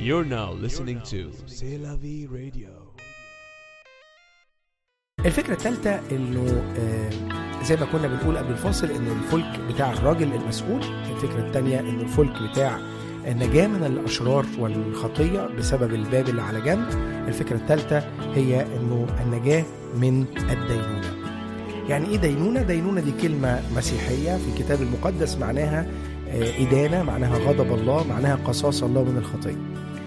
You're now listening to C'est la vie radio. الفكرة الثالثة إنه زي ما كنا بنقول قبل الفاصل إنه الفلك بتاع الراجل المسؤول. الفكرة الثانية إنه الفلك بتاع النجاة من الأشرار والخطية بسبب الباب اللي على جنب. الفكرة الثالثة هي إنه النجاة من الدينونة. يعني إيه دينونة؟ دينونة دي كلمة مسيحية في الكتاب المقدس، معناها إدانة، معناها غضب الله، معناها قصاص الله من الخطية.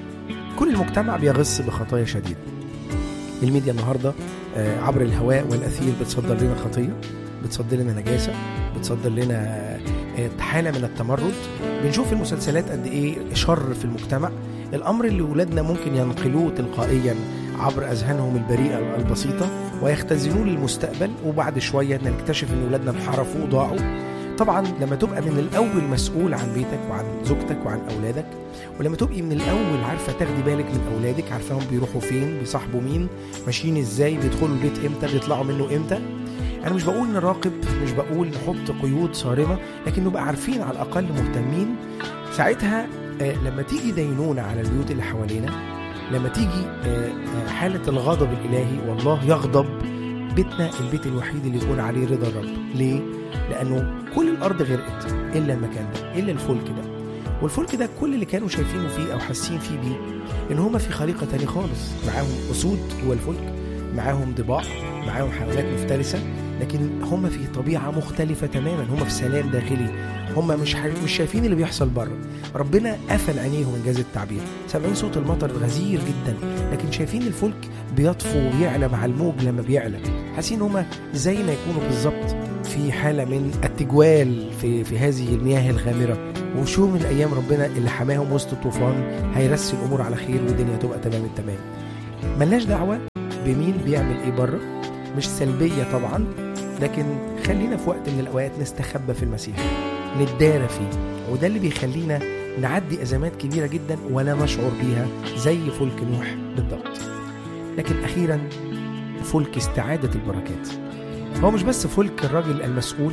كل المجتمع بيغص بخطايا شديدة. الميديا النهاردة عبر الهواء والأثير بتصدر لنا خطية، بتصدر لنا نجاسة، بتصدر لنا حالة من التمرد. بنشوف المسلسلات قد إيه شر في المجتمع. الأمر اللي ولادنا ممكن ينقلوه تلقائيا عبر أذهانهم البريئة البسيطة ويختزنوه للمستقبل، وبعد شوية نكتشف إن ولادنا انحرفوا وضاعوا. طبعا لما تبقى من الأول مسؤول عن بيتك وعن زوجتك وعن أولادك، ولما تبقي من الأول عارفة تاخدي بالك من أولادك، عارفاهم بيروحوا فين، بيصاحبوا مين، ماشيين إزاي، بيدخلوا البيت إمتى، بيطلعوا منه إمتى. أنا مش بقول نراقب، مش بقول نحط قيود صارمة، لكن نبقى عارفين على الأقل مهتمين. ساعتها لما تيجي دينونة على البيوت اللي حوالينا، لما تيجي حالة الغضب الإلهي والله يغضب، بيتنا البيت الوحيد اللي يكون عليه رضا الرب. ليه؟ لأنه كل الأرض غرقت إلا المكان ده، إلا الفلك ده. والفلك ده كل اللي كانوا شايفينه فيه أو حاسين فيه بيه إن هما في خليقة تاني خالص. معاهم أسود جوه الفلك، معاهم ضباع، معاهم حيوانات مفترسة، لكن هما في طبيعة مختلفة تماما. هما في سلام داخلي، هما مش شايفين اللي بيحصل بره. ربنا قفل عينيهم إنجاز التعبير، سامعين صوت المطر الغزير جدا، لكن شايفين الفلك بيطفو ويعلى مع الموج لما بيعلى. حاسين هما زي ما يكونوا بالظبط في حالة من التجوال في هذه المياه الغامرة. وشو من أيام ربنا اللي حماهم وسط الطوفان هيرسي الأمور على خير والدنيا تبقى تمام التمام. ملناش دعوة بمين بيعمل إيه بره، مش سلبية طبعا، لكن خلينا في وقت من الأوقات نستخبى في المسيح، نتدارى فيه. وده اللي بيخلينا نعدي أزمات كبيرة جدا ولا نشعر بيها، زي فلك نوح بالضبط. لكن أخيرا فلك استعادة البركات. هو مش بس فلك الرجل المسؤول،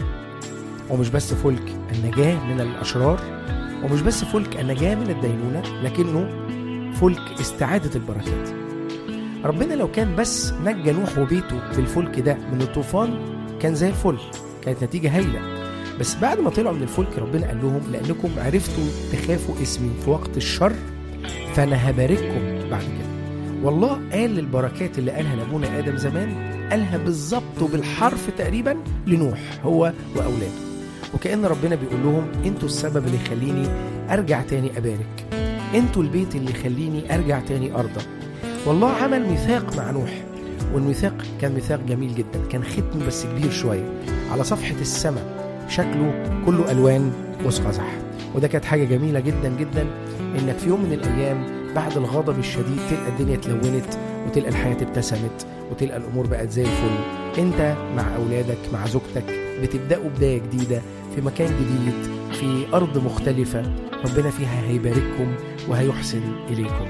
ومش بس فلك النجاة من الأشرار، ومش بس فلك النجاة من الدينونة، لكنه فلك استعادة البركات. ربنا لو كان بس نجى نوح وبيته بالفلك ده من الطوفان كان زي الفل، كانت نتيجة هايلة. بس بعد ما طلعوا من الفلك ربنا قال لهم لأنكم عرفتوا تخافوا اسمي في وقت الشر فأنا هبارككم بعد كده. والله قال للبركات اللي قالها لأبونا آدم زمان، قالها بالظبط وبالحرف تقريبا لنوح هو وأولاده. وكأن ربنا بيقول لهم انتوا السبب اللي يخليني أرجع تاني أبارك، انتوا البيت اللي يخليني أرجع تاني أرضى. والله عمل ميثاق مع نوح، والميثاق كان ميثاق جميل جدا، كان ختم بس كبير شوية على صفحة السماء، شكله كله ألوان وسقزح. وده كانت حاجة جميلة جدا جدا، إنك في يوم من الأيام بعد الغضب الشديد تلقى الدنيا اتلونت، وتلقى الحياة ابتسمت، وتلقى الأمور بقت زي الفل. أنت مع أولادك مع زوجتك بتبدأوا بداية جديدة في مكان جديد في أرض مختلفة، ربنا فيها هيبارككم وهيحسن إليكم.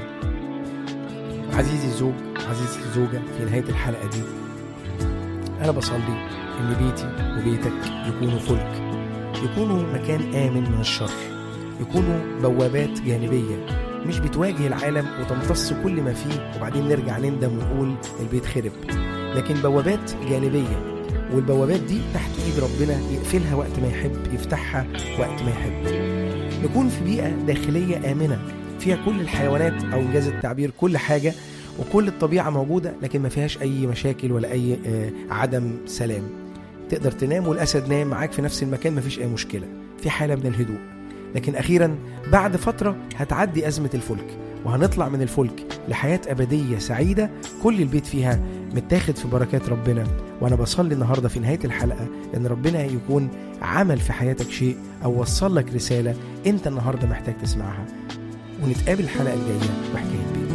عزيزي الزوج، عزيزي الزوجة، في نهاية الحلقة دي أنا بصلي إن بيتي وبيتك يكونوا فلك، يكونوا مكان آمن من الشر، يكونوا بوابات جانبية مش بتواجه العالم وتمتص كل ما فيه وبعدين نرجع نندم ونقول البيت خرب، لكن بوابات جانبية. والبوابات دي تحت إيد ربنا، يقفلها وقت ما يحب، يفتحها وقت ما يحب. نكون في بيئة داخلية آمنة فيها كل الحيوانات أو إنجاز التعبير كل حاجة وكل الطبيعة موجودة، لكن ما فيهاش أي مشاكل ولا أي عدم سلام. تقدر تنام والأسد نام معاك في نفس المكان، ما فيش أي مشكلة، في حالة من الهدوء. لكن أخيرا بعد فترة هتعدي أزمة الفلك، وهنطلع من الفلك لحياة أبدية سعيدة كل البيت فيها متاخد في بركات ربنا. وأنا بصلي النهاردة في نهاية الحلقة إن ربنا يكون عمل في حياتك شيء أو وصل لك رسالة أنت النهاردة محتاج تسمعها. ونتقابل الحلقة الجاية وحكاية بيت.